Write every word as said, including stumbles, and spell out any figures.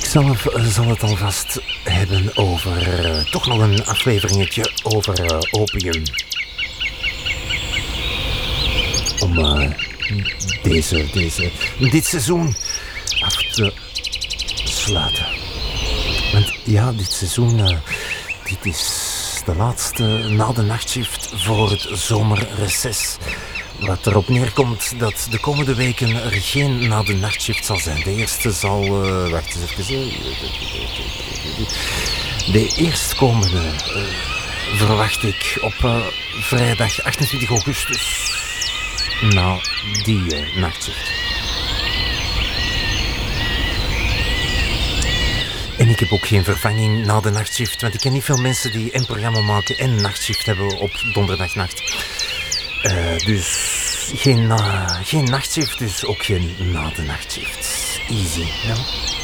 zelf zal het alvast hebben over uh, toch nog een afleveringetje over uh, opium. Om uh, deze, deze, dit seizoen af te sluiten. Want ja, dit seizoen, uh, dit is de laatste na de nachtshift voor het zomerreces. Wat erop neerkomt dat de komende weken er geen na de nachtshift zal zijn. De eerste zal... Uh, wacht eens even. De eerstkomende uh, verwacht ik op uh, vrijdag achtentwintig augustus. Na die uh, nachtshift. En ik heb ook geen vervanging na de nachtshift. Want ik ken niet veel mensen die een programma maken en nachtshift hebben op donderdagnacht. Uh, dus geen, uh, geen nachtshift, dus ook geen na de nachtshift. Easy, ja.